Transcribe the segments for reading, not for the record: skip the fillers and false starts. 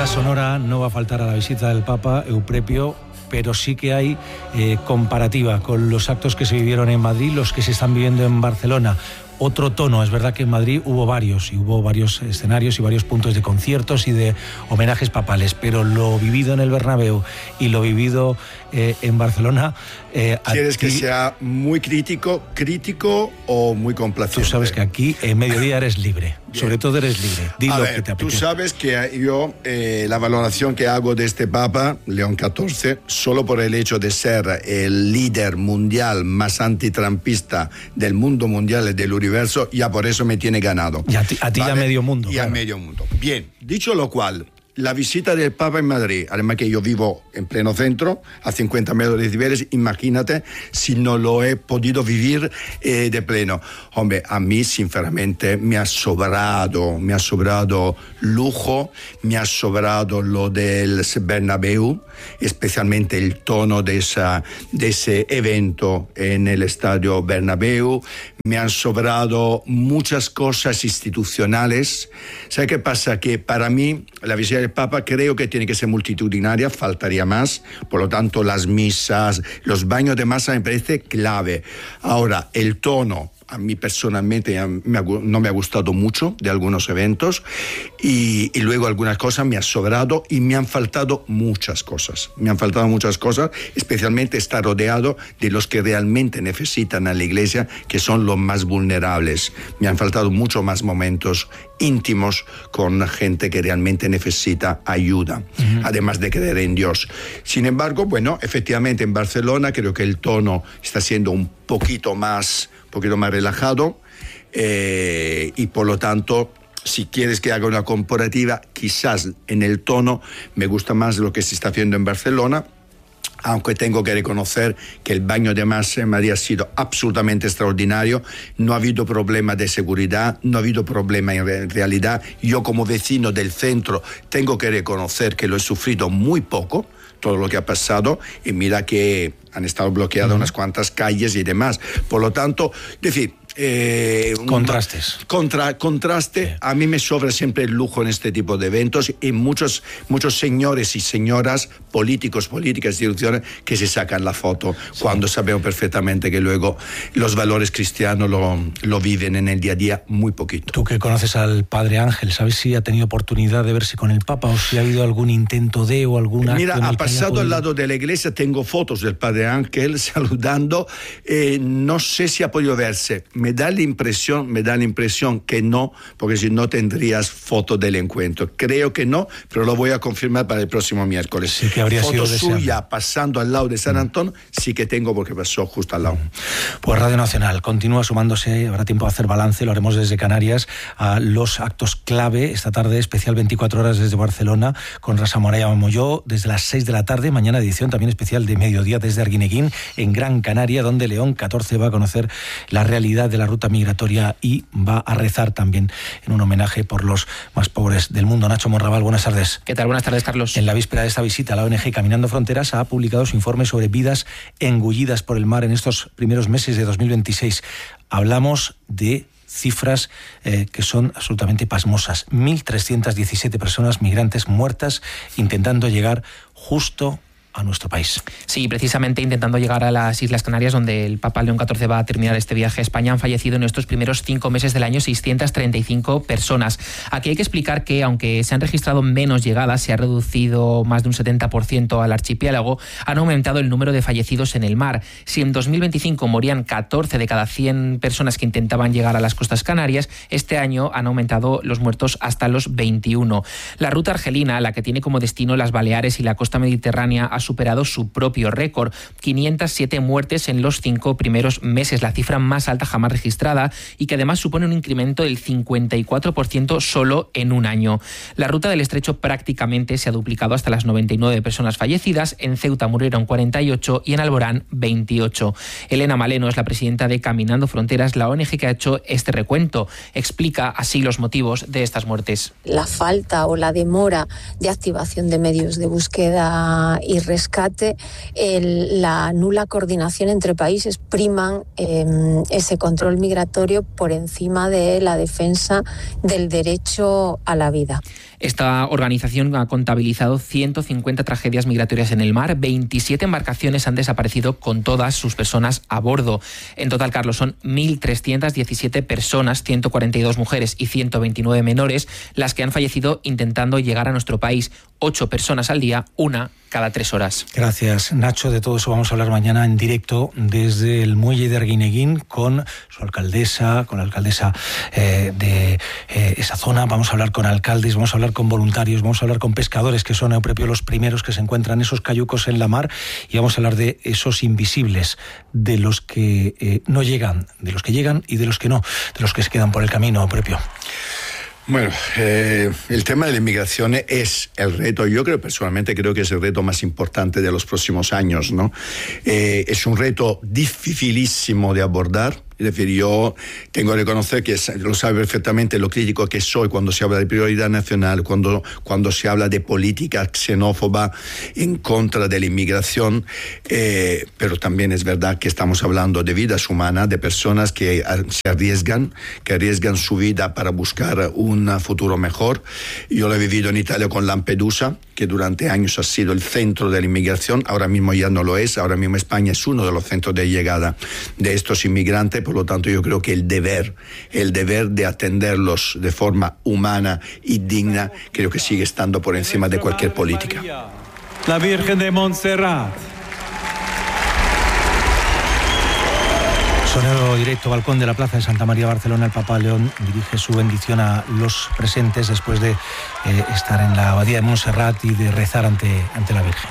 banda sonora no va a faltar a la visita del Papa, Euprepio, pero sí que hay comparativa con los actos que se vivieron en Madrid, los que se están viviendo en Barcelona. Otro tono, es verdad que en Madrid hubo varios escenarios y varios puntos de conciertos y de homenajes papales, pero lo vivido en el Bernabéu y lo vivido en Barcelona... ¿Quieres que sea muy crítico o muy complaciente? Tú sabes que aquí en Mediodía eres libre. Bien. Sobre todo eres libre. Di lo que te apetece. Tú sabes que yo, la valoración que hago de este Papa, León XIV, solo por el hecho de ser el líder mundial más antitrampista del mundo mundial y del universo, ya por eso me tiene ganado. Y a ti ¿vale? Y a medio mundo. Y claro. a medio mundo. Bien, dicho lo cual... La visita del Papa en Madrid, además que yo vivo en pleno centro, a 50 metros de Cibeles, imagínate si no lo he podido vivir de pleno. Hombre, a mí sinceramente me ha sobrado lujo, me ha sobrado lo del Bernabéu, especialmente el tono de ese evento en el estadio Bernabéu. Me han sobrado muchas cosas institucionales. ¿Sabes qué pasa? Que para mí la visita del Papa creo que tiene que ser multitudinaria, faltaría más. Por lo tanto, las misas, los baños de masa me parece clave. Ahora, el tono... A mí personalmente no me ha gustado mucho de algunos eventos y luego algunas cosas me han sobrado y me han faltado muchas cosas. Especialmente estar rodeado de los que realmente necesitan a la iglesia, que son los más vulnerables. Me han faltado mucho más momentos íntimos con gente que realmente necesita ayuda, además de creer en Dios. Sin embargo, bueno, efectivamente en Barcelona creo que el tono está siendo un poquito más relajado y por lo tanto, si quieres que haga una comparativa, quizás en el tono me gusta más lo que se está haciendo en Barcelona, aunque tengo que reconocer que el baño de masa en Madrid ha sido absolutamente extraordinario. No ha habido problema de seguridad, no ha habido problema en realidad. Yo como vecino del centro tengo que reconocer que lo he sufrido muy poco, todo lo que ha pasado, y mira que han estado bloqueadas unas cuantas calles y demás. Por lo tanto, es decir... Contrastes. Contraste. A mí me sobra siempre el lujo en este tipo de eventos y muchos señores y señoras, políticas, instituciones, que se sacan la foto cuando sabemos perfectamente que luego los valores cristianos lo viven en el día a día muy poquito. Tú que conoces al Padre Ángel, ¿sabes si ha tenido oportunidad de verse con el Papa o si ha habido algún intento o alguna... Mira, ha pasado al lado de la iglesia, tengo fotos del Padre Ángel saludando, no sé si ha podido verse. Me da la impresión que no, porque si no tendrías foto del encuentro. Creo que no, pero lo voy a confirmar para el próximo miércoles. Sí que habría foto sido suya deseable. Pasando al lado de San Antón, sí que tengo porque pasó justo al lado. Pues Radio Nacional continúa sumándose, habrá tiempo de hacer balance, lo haremos desde Canarias, a los actos clave esta tarde, especial 24 horas desde Barcelona, con Rosa Moraya Molló, desde las 6 de la tarde, mañana edición también especial de mediodía desde Arguineguín, en Gran Canaria, donde León XIV va a conocer la realidad de la ruta migratoria y va a rezar también en un homenaje por los más pobres del mundo. Nacho Monraval, buenas tardes. ¿Qué tal? Buenas tardes, Carlos. En la víspera de esta visita, la ONG Caminando Fronteras ha publicado su informe sobre vidas engullidas por el mar en estos primeros meses de 2026. Hablamos de cifras que son absolutamente pasmosas. 1.317 personas migrantes muertas intentando llegar justo a nuestro país. Sí, precisamente intentando llegar a las Islas Canarias, donde el Papa León XIV va a terminar este viaje a España, han fallecido en estos primeros 5 meses del año 635 personas. Aquí hay que explicar que, aunque se han registrado menos llegadas, se ha reducido más de un 70% al archipiélago, han aumentado el número de fallecidos en el mar. Si en 2025 morían 14 de cada 100 personas que intentaban llegar a las costas canarias, este año han aumentado los muertos hasta los 21. La ruta argelina, la que tiene como destino las Baleares y la costa mediterránea, ha superado su propio récord, 507 muertes en los 5 primeros meses, la cifra más alta jamás registrada y que además supone un incremento del 54% solo en un año. La ruta del estrecho prácticamente se ha duplicado hasta las 99 personas fallecidas, en Ceuta murieron 48 y en Alborán 28. Elena Maleno es la presidenta de Caminando Fronteras, la ONG que ha hecho este recuento. Explica así los motivos de estas muertes. La falta o la demora de activación de medios de búsqueda y rescate, la nula coordinación entre países priman ese control migratorio por encima de la defensa del derecho a la vida. Esta organización ha contabilizado 150 tragedias migratorias en el mar, 27 embarcaciones han desaparecido con todas sus personas a bordo. En total, Carlos, son 1.317 personas, 142 mujeres y 129 menores, las que han fallecido intentando llegar a nuestro país. 8 personas al día, una cada 3 horas. Gracias, Nacho. De todo eso vamos a hablar mañana en directo desde el muelle de Arguineguín con su alcaldesa, con la alcaldesa de esa zona. Vamos a hablar con alcaldes, vamos a hablar con voluntarios, vamos a hablar con pescadores, que son los primeros que se encuentran esos cayucos en la mar, y vamos a hablar de esos invisibles, de los que no llegan, de los que llegan y de los que no, de los que se quedan por el camino propio. Bueno, el tema de la inmigración es el reto, yo personalmente creo que es el reto más importante de los próximos años, ¿no? Es un reto dificilísimo de abordar. Es decir, yo tengo que reconocer que lo sabe perfectamente lo crítico que soy cuando se habla de prioridad nacional, cuando se habla de política xenófoba en contra de la inmigración, pero también es verdad que estamos hablando de vidas humanas, de personas que arriesgan su vida para buscar un futuro mejor. Yo lo he vivido en Italia con Lampedusa, que durante años ha sido el centro de la inmigración, ahora mismo ya no lo es, ahora mismo España es uno de los centros de llegada de estos inmigrantes. Por lo tanto, yo creo que el deber de atenderlos de forma humana y digna, creo que sigue estando por encima de cualquier política. La Virgen de Montserrat. Sonero directo, balcón de la Plaza de Santa María, Barcelona. El Papa León dirige su bendición a los presentes después de estar en la abadía de Montserrat y de rezar ante la Virgen.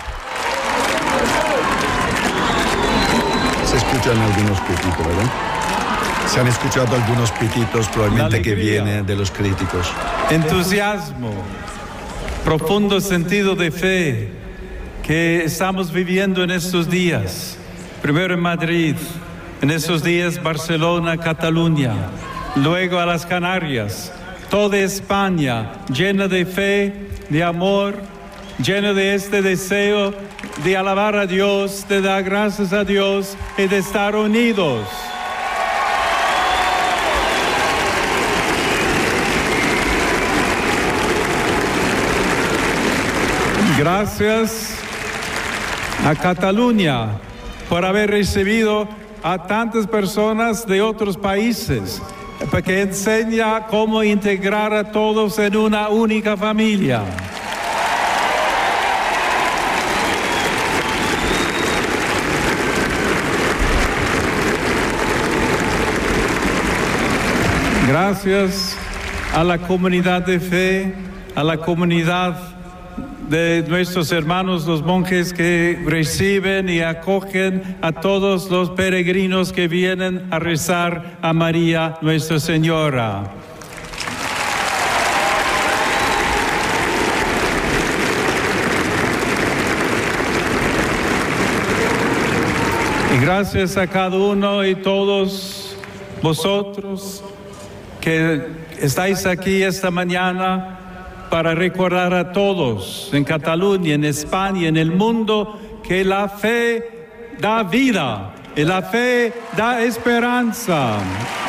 Se escuchan algunos pititos, ¿verdad? Se han escuchado algunos pititos, probablemente que vienen de los críticos. Entusiasmo, profundo sentido de fe que estamos viviendo en estos días. Primero en Madrid, en estos días Barcelona, Cataluña, luego a las Canarias. Toda España llena de fe, de amor, llena de este deseo de alabar a Dios, de dar gracias a Dios y de estar unidos. Gracias a Cataluña por haber recibido a tantas personas de otros países, porque enseña cómo integrar a todos en una única familia. Gracias a la comunidad de fe, a la comunidad de nuestros hermanos los monjes que reciben y acogen a todos los peregrinos que vienen a rezar a María Nuestra Señora. Y gracias a cada uno y todos vosotros que estáis aquí esta mañana para recordar a todos en Cataluña, en España, en el mundo, que la fe da vida y la fe da esperanza.